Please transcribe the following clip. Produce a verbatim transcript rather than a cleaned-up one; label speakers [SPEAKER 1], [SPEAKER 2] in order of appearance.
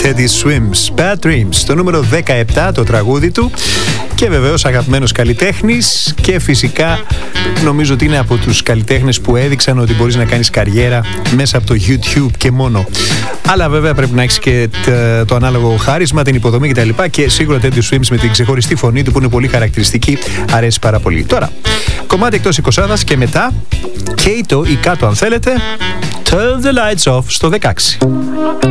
[SPEAKER 1] Teddy Swims, Bad Dreams, στο νούμερο δεκαεπτά το τραγούδι του, και βεβαίως αγαπημένος καλλιτέχνης, και φυσικά νομίζω ότι είναι από τους καλλιτέχνες που έδειξαν ότι μπορείς να κάνεις καριέρα μέσα από το YouTube και μόνο. Αλλά βέβαια πρέπει να έχεις και το ανάλογο χάρισμα, την υποδομή κτλ. Και σίγουρα Teddy Swims με την ξεχωριστή φωνή του που είναι πολύ χαρακτηριστική αρέσει πάρα πολύ. Τώρα, κομμάτι εκτός εικοσάδας και μετά Kato ή κάτω αν θέλετε, Turn the Lights Off στο δεκαέξι.